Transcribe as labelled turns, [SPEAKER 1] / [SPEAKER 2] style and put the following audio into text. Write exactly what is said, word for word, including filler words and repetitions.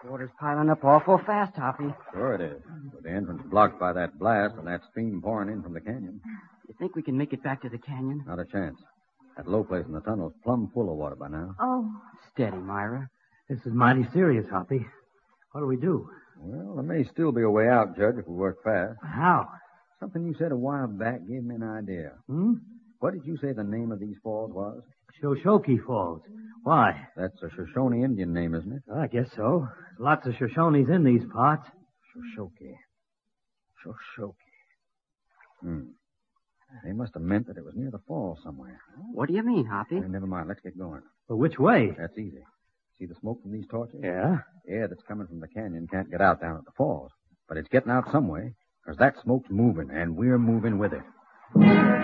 [SPEAKER 1] Water's piling up awful fast, Hoppy.
[SPEAKER 2] Sure it is. With the entrance blocked by that blast and that stream pouring in from the canyon.
[SPEAKER 1] You think we can make it back to the canyon?
[SPEAKER 2] Not a chance. That low place in the tunnel's plumb full of water by now.
[SPEAKER 3] Oh.
[SPEAKER 1] Steady, Myra.
[SPEAKER 4] This is mighty serious, Hoppy. What do we do?
[SPEAKER 2] Well, there may still be a way out, Judge, if we work fast.
[SPEAKER 4] How?
[SPEAKER 2] Something you said a while back gave me an idea.
[SPEAKER 4] Hmm?
[SPEAKER 2] What did you say the name of these falls was?
[SPEAKER 4] Shoshoki Falls. Why?
[SPEAKER 2] That's a Shoshone Indian name, isn't it?
[SPEAKER 4] I guess so. Lots of Shoshones in these parts.
[SPEAKER 2] Shoshoki. Shoshoki. Hmm. They must have meant that it was near the falls somewhere.
[SPEAKER 1] What do you mean, Hoppy?
[SPEAKER 2] Well, never mind. Let's get going.
[SPEAKER 4] But which way?
[SPEAKER 2] That's easy. See the smoke from these torches?
[SPEAKER 4] Yeah.
[SPEAKER 2] Air that's coming from the canyon can't get out down at the falls. But it's getting out some way, because that smoke's moving, and we're moving with it.